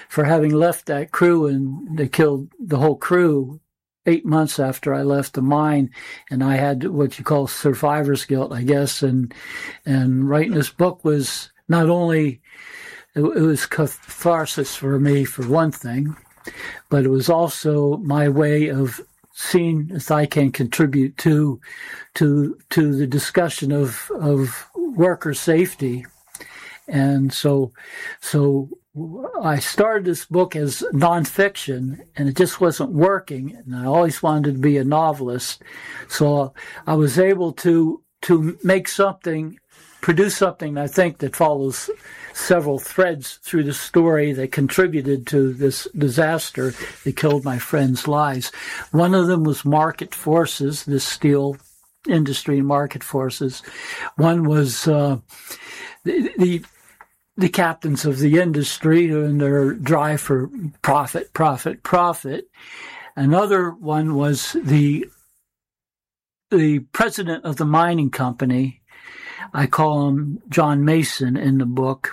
for having left that crew, and they killed the whole crew 8 months after I left the mine, and I had what you call survivor's guilt, I guess. And writing this book was not only it was catharsis for me, for one thing, but it was also my way of seeing if I can contribute to the discussion of worker safety. And so I started this book as nonfiction, and it just wasn't working. And I always wanted to be a novelist, so I was able to make something, produce something I think that follows several threads through the story that contributed to this disaster that killed my friends' lives. One of them was market forces, the steel industry market forces. One was the captains of the industry and their drive for profit. Another one was the president of the mining company. I call him John Mason in the book.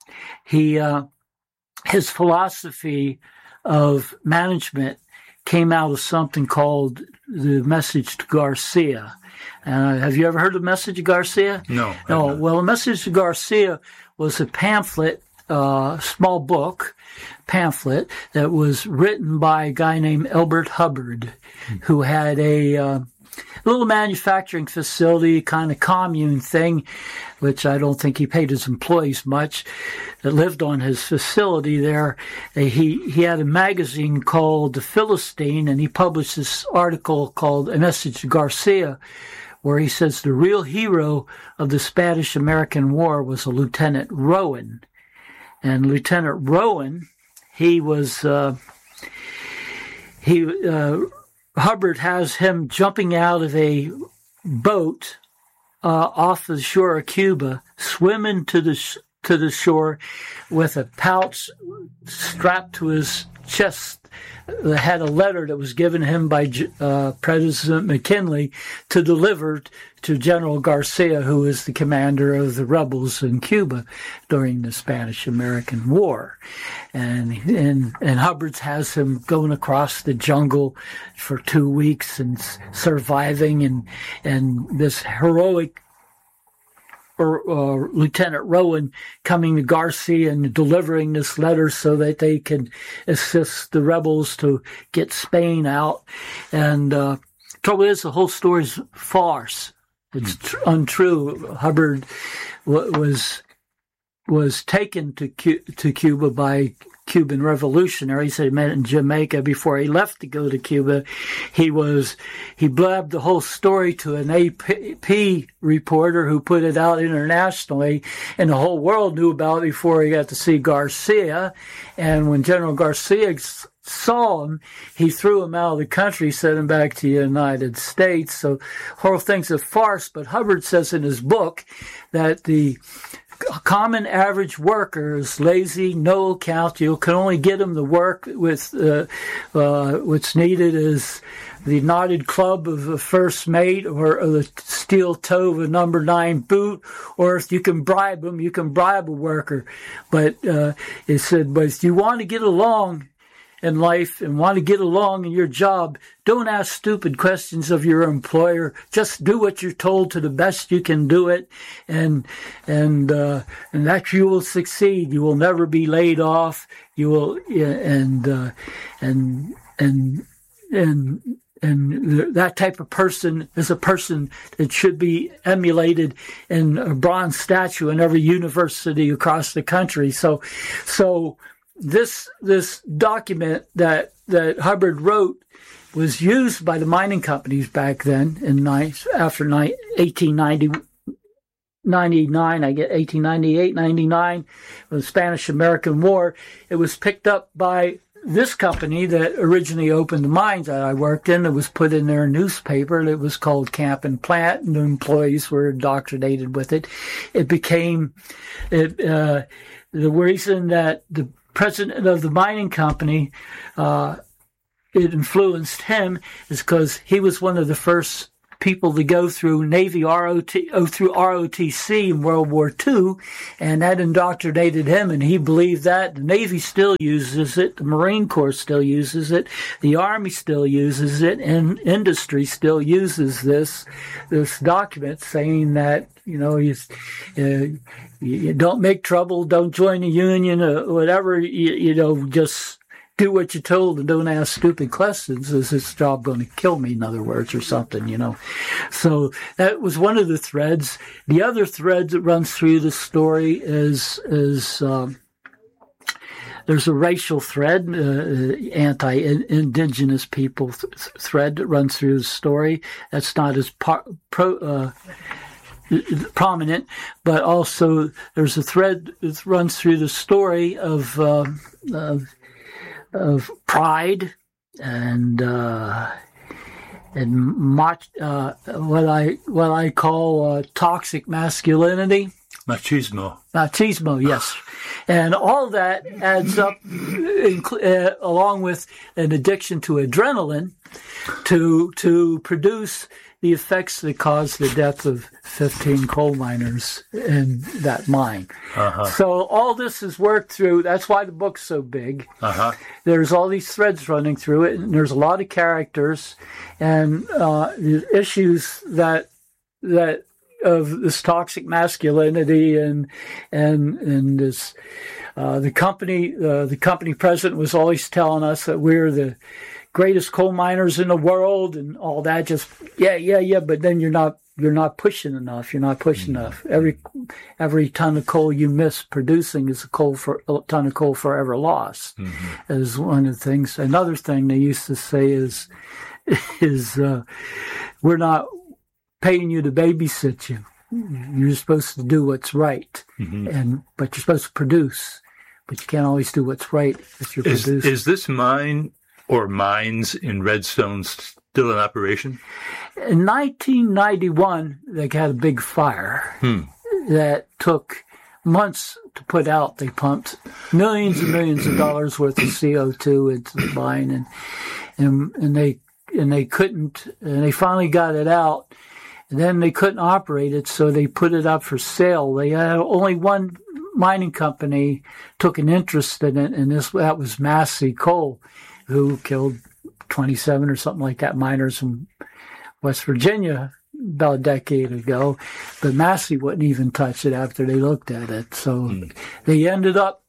His philosophy of management came out of something called the Message to Garcia. Have you ever heard of Message to Garcia? No. No. Well, the Message to Garcia was a pamphlet, small book pamphlet that was written by a guy named Elbert Hubbard, who had a little manufacturing facility, kind of commune thing, which I don't think he paid his employees much, that lived on his facility there. He had a magazine called The Philistine, and he published this article called A Message to Garcia, where he says the real hero of the Spanish-American War was a Lieutenant Rowan. And Lieutenant Rowan, Hubbard has him jumping out of a boat off the shore of Cuba, swimming to the shore with a pouch strapped to his chest that had a letter that was given him by President McKinley to deliver to General Garcia, who was the commander of the rebels in Cuba during the Spanish-American War. And Hubbard has him going across the jungle for 2 weeks and surviving, and this heroic Lieutenant Rowan coming to Garcia and delivering this letter so that they can assist the rebels to get Spain out. And trouble is, the whole story's farce. It's untrue. Hubbard was taken to Cuba by Cuban revolutionaries. He met in Jamaica before he left to go to Cuba. He blabbed the whole story to an AP reporter who put it out internationally, and the whole world knew about it before he got to see Garcia. And when General Garcia saw him, he threw him out of the country, sent him back to the United States. So whole thing's a farce. But Hubbard says in his book that the common average worker is lazy, no account. You can only get them to work with what's needed is the knotted club of a first mate or the steel toe of a number 9 boot, or if you can bribe them, you can bribe a worker. But it said, but if you want to get along in life and want to get along in your job, don't ask stupid questions of your employer. Just do what you're told to the best you can do it, and that you will succeed. You will never be laid off. You will, and that type of person is a person that should be emulated in a bronze statue in every university across the country. So this document that Hubbard wrote was used by the mining companies back then after 1899, I get 1898, 99, the Spanish-American War. It was picked up by this company that originally opened the mines that I worked in. It was put in their newspaper. It was called Camp and Plant, and the employees were indoctrinated with it. It became the reason that the president of the mining company, it influenced him, is because he was one of the first people to go through Navy through ROTC in World War II, and that indoctrinated him, and he believed that. The Navy still uses it, the Marine Corps still uses it, the Army still uses it, and industry still uses this document saying that, you don't make trouble, don't join a union, or whatever, just do what you're told and don't ask stupid questions. Is this job going to kill me, in other words, or something, So that was one of the threads. The other thread that runs through the story is there's a racial thread, anti-indigenous people thread that runs through the story. That's not as prominent, but also there's a thread that runs through the story of pride and what I call toxic masculinity. Machismo, yes. And all that adds up, along with an addiction to adrenaline, to produce the effects that caused the death of 15 coal miners in that mine. Uh-huh. So all this is worked through. That's why the book's so big. Uh-huh. There's all these threads running through it, and there's a lot of characters, and the issues that of this toxic masculinity and this the company president was always telling us that we're the greatest coal miners in the world and all that. Just yeah, but then you're not pushing enough. You're not pushing enough. Every ton of coal you miss producing is a ton of coal forever lost. Mm-hmm. Is one of the things. Another thing they used to say is we're not paying you to babysit you. You're supposed to do what's right, mm-hmm. but you're supposed to produce. But you can't always do what's right if you're producing. Is this mine or mines in Redstone still in operation? In 1991, they had a big fire that took months to put out. They pumped millions and millions of dollars worth of CO2 into the mine, and they couldn't. And they finally got it out. And then they couldn't operate it, so they put it up for sale. They had only one mining company took an interest in it, and that was Massey Coal, who killed 27 or something like that miners from West Virginia about a decade ago. But Massey wouldn't even touch it after they looked at it. So they ended up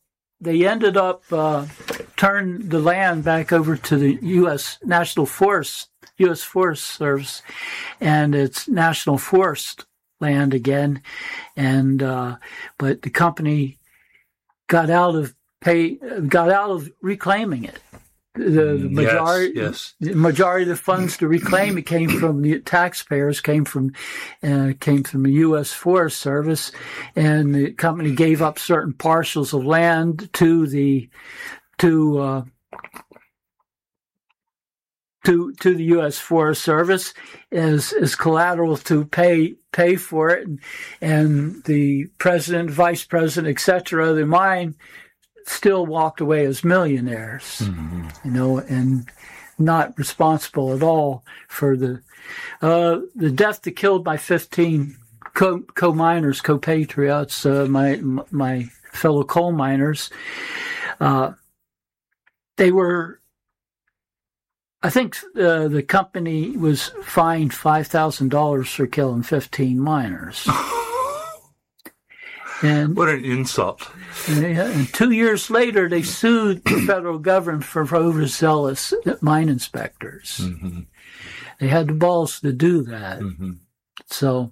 turning the land back over to the U.S. U.S. Forest Service, and it's National Forest land again. And but the company got out of reclaiming it. The majority of the funds to reclaim it came from the taxpayers, came from the U.S. Forest Service, and the company gave up certain parcels of land to the U.S. Forest Service as collateral to pay for it, and the president, vice president, etc. of the mine still walked away as millionaires, and not responsible at all for the death that killed my 15 co-miners, co-patriots, my fellow coal miners. They were. I think the company was fined $5,000 for killing 15 miners. And what an insult! And 2 years later, they sued the federal government for overzealous mine inspectors. Mm-hmm. They had the balls to do that. Mm-hmm. So,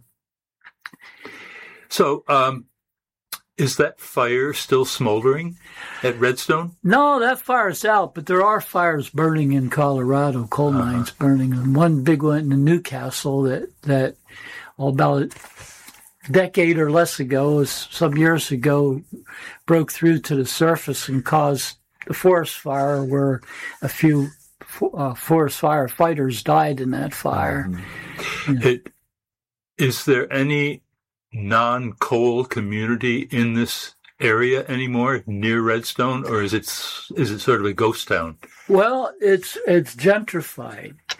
is that fire still smoldering at Redstone? No, that fire's out, but there are fires burning in Colorado, coal mines burning. And one big one in Newcastle that about a decade or less ago, some years ago, broke through to the surface and caused the forest fire, where a few forest firefighters died in that fire. Mm-hmm. Is there any non-coal community in this area anymore near Redstone, or is it sort of a ghost town? Well, it's gentrified.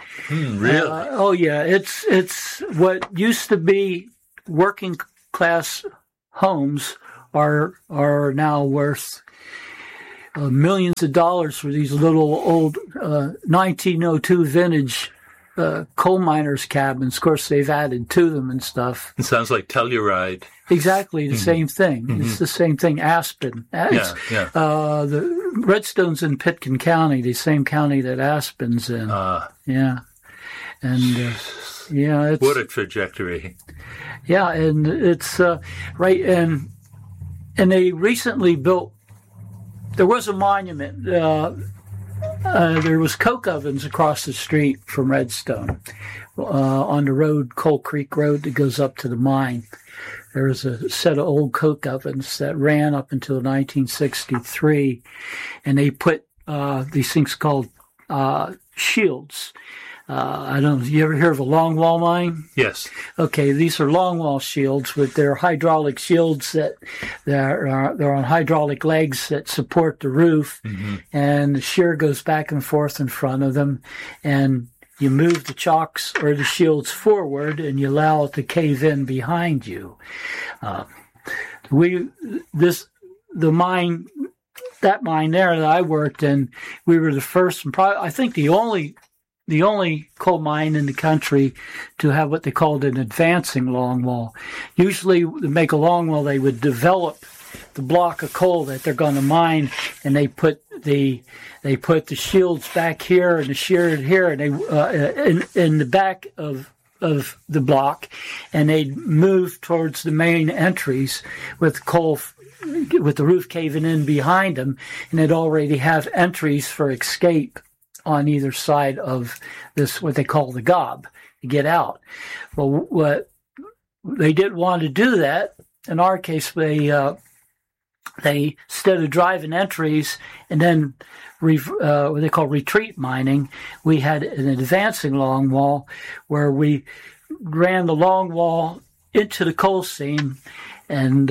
Really? Oh yeah, it's what used to be working class homes are now worth millions of dollars for these little old 1902 vintage coal miners' cabins. Of course, they've added to them and stuff. It sounds like Telluride. Exactly the same thing. It's the same thing. Aspen. Yeah. The Redstone's in Pitkin County, the same county that Aspen's in. Yeah. And it's, what a trajectory. Yeah, and it's right, and they recently built. There was a monument. There was coke ovens across the street from Redstone, on the road, Coal Creek Road, that goes up to the mine. There was a set of old coke ovens that ran up until 1963, and they put these things called shields. I don't know. You ever hear of a longwall mine? Yes. Okay, these are longwall shields, but they're hydraulic shields they're on hydraulic legs that support the roof, and the shear goes back and forth in front of them, and you move the chocks or the shields forward, and you allow it to cave in behind you. That mine there that I worked in, we were the first and probably, I think, the only coal mine in the country to have what they called an advancing longwall. Usually, to make a longwall, they would develop the block of coal that they're going to mine, and they put the shields back here and the shear here, and they in the back of the block, and they'd move towards the main entries with coal, with the roof caving in behind them, and they'd already have entries for escape on either side of this, what they call the gob, to get out. Well, what they didn't want to do that. In our case, they instead of driving entries and then what they call retreat mining, we had an advancing longwall where we ran the longwall into the coal seam and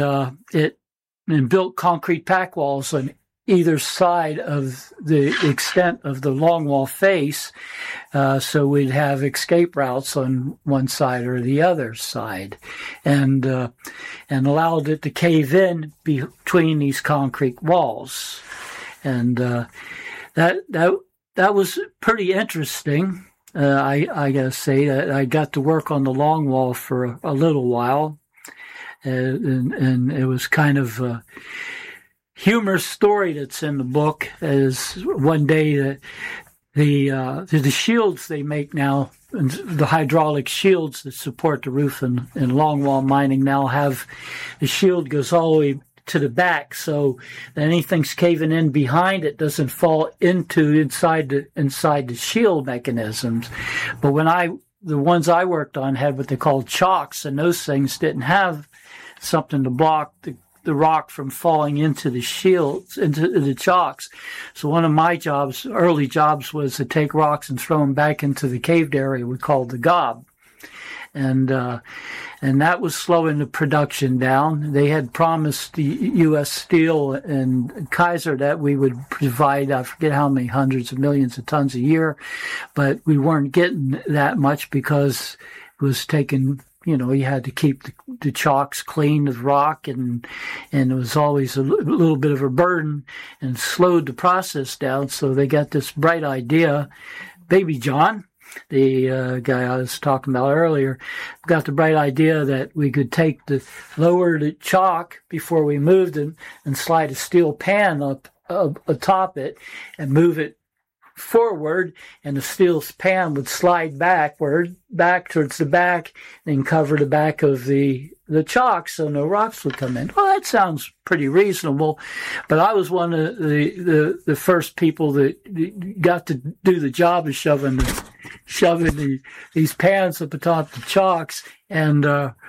built concrete pack walls on either side of the extent of the longwall face, so we'd have escape routes on one side or the other side, and allowed it to cave in between these concrete walls, and that was pretty interesting. I gotta say that I got to work on the longwall for a little while, and it was kind of humorous story that's in the book is one day that the shields they make now, the hydraulic shields that support the roof in longwall mining now have the shield goes all the way to the back, so that anything's caving in behind it doesn't fall inside the shield mechanisms. But the ones I worked on had what they called chocks, and those things didn't have something to block the rock from falling into the shields, into the chocks. So one of my early jobs, was to take rocks and throw them back into the caved area we called the gob. And that was slowing the production down. They had promised the U.S. Steel and Kaiser that we would provide, I forget how many hundreds of millions of tons a year, but we weren't getting that much because it was taking, you had to keep the chocks clean of rock, and it was always a little bit of a burden and slowed the process down. So they got this bright idea. Baby John, the guy I was talking about earlier, got the bright idea that we could lower the chalk before we moved it and slide a steel pan up atop it and move it forward, and the steel pan would slide back towards the back, and cover the back of the chalk so no rocks would come in. Well, that sounds pretty reasonable, but I was one of the first people that got to do the job of shoving these pans up atop the chalks, and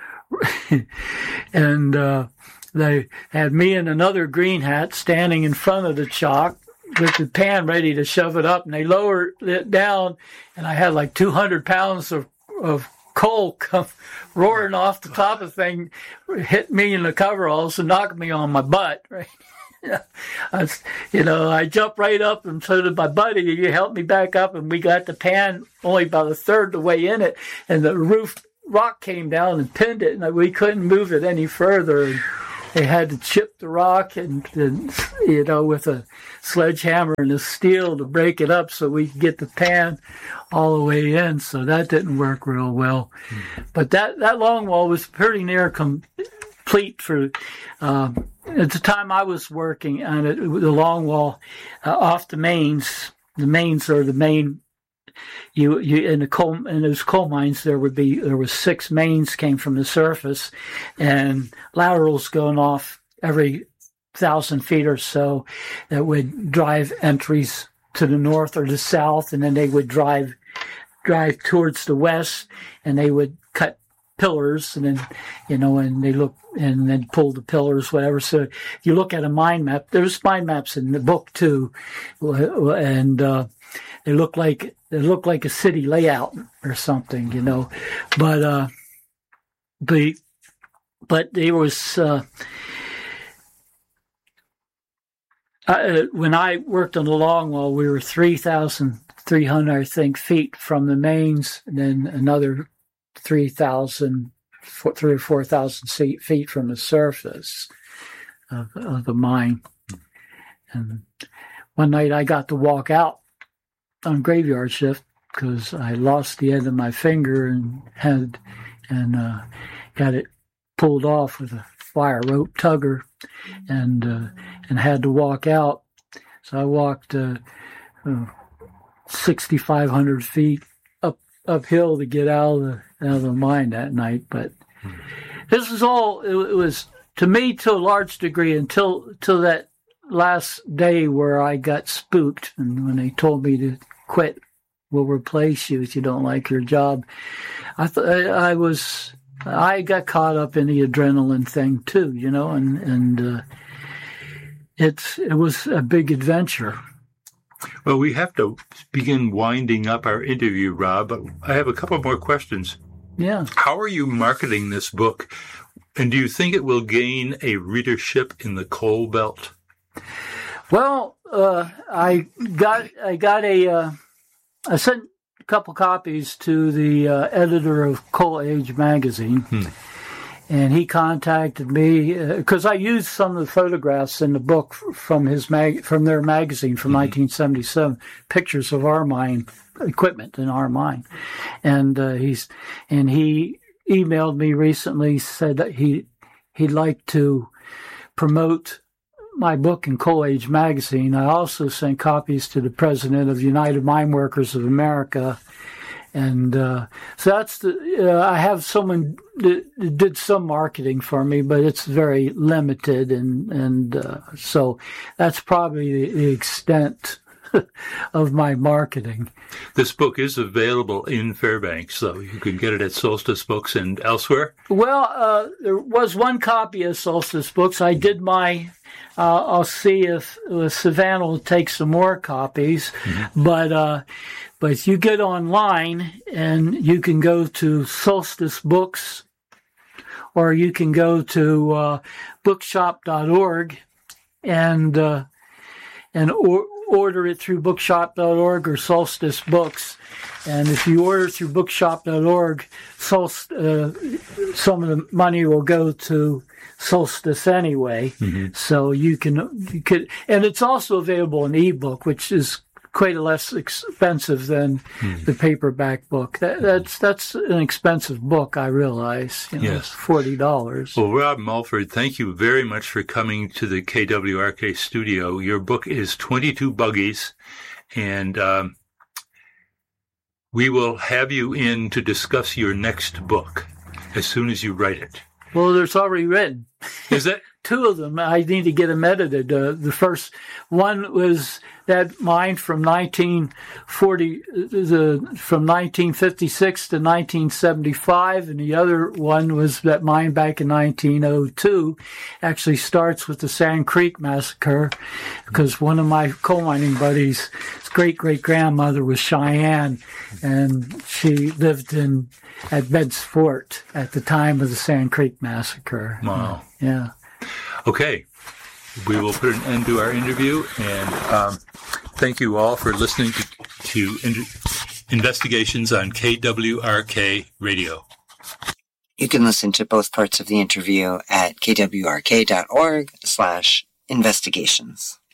they had me and another green hat standing in front of the chalk with the pan ready to shove it up, and they lowered it down, and I had like 200 pounds of coal come roaring off the top of the thing, hit me in the coveralls and knocked me on my butt, right? I jumped right up, and so did my buddy. He helped me back up, and we got the pan only about a third the way in it, and the roof rock came down and pinned it, and we couldn't move it any further. And they had to chip the rock and with a sledgehammer and a steel to break it up so we could get the pan all the way in. So that didn't work real well. But that longwall was pretty near complete for at the time I was working on it. The longwall off the mains. The mains are the main. You in those coal mines there was 6 mains came from the surface, and laterals going off every 1,000 feet or so that would drive entries to the north or the south, and then they would drive towards the west, and they would cut pillars, and then and they look and then pull the pillars, whatever. So if you look at a mine map, there's mine maps in the book too, and they look like a city layout or something, but there was when I worked on the longwall, we were 3,300, I think, feet from the mains, and then another 3,000, 3,000 or 4,000 feet from the surface of the mine. And one night I got to walk out on graveyard shift because I lost the end of my finger and got it pulled off with a wire rope tugger, and had to walk out. So I walked 6,500 feet uphill to get out of the mine that night. But this was all. It was to me to a large degree until that last day where I got spooked, and when they told me to quit, we'll replace you if you don't like your job. I got caught up in the adrenaline thing too, and it was a big adventure. Well, we have to begin winding up our interview, Rob, but I have a couple more questions. Yeah. How are you marketing this book, and do you think it will gain a readership in the coal belt? Well, I sent a couple copies to the editor of Coal Age magazine, and he contacted me because I used some of the photographs in the book from their magazine from 1977, pictures of our mine equipment in our mine, and he emailed me recently, said that he'd like to promote my book in Coal Age magazine. I also sent copies to the president of United Mine Workers of America, and so that's I have someone that did some marketing for me, but it's very limited, and so that's probably the extent of my marketing. This book is available in Fairbanks, so you can get it at Solstice Books and elsewhere. Well, there was one copy of Solstice Books. I did my. I'll see if Savannah will take some more copies, but you get online and you can go to Solstice Books, or you can go to bookshop.org and order it through bookshop.org or Solstice Books. And if you order through bookshop.org, some of the money will go to Solstice anyway. So you could, and it's also available in ebook, which is quite less expensive than the paperback book. That's an expensive book, I realize. Yes. $40. Well, Rob Mulford, thank you very much for coming to the KWRK studio. Your book is 22 Buggies, and we will have you in to discuss your next book as soon as you write it. Well, it's already written. Is it? 2 of them. I need to get them edited. The first one was that mine from 1956 to 1975, and the other one was that mine back in 1902. Actually starts with the Sand Creek Massacre, because one of my coal mining buddies' great-great-grandmother was Cheyenne, and she lived at Beds Fort at the time of the Sand Creek Massacre. Wow. Yeah. Okay. we will put an end to our interview, and thank you all for listening to Investigations on KWRK Radio. You can listen to both parts of the interview at kwrk.org/investigations.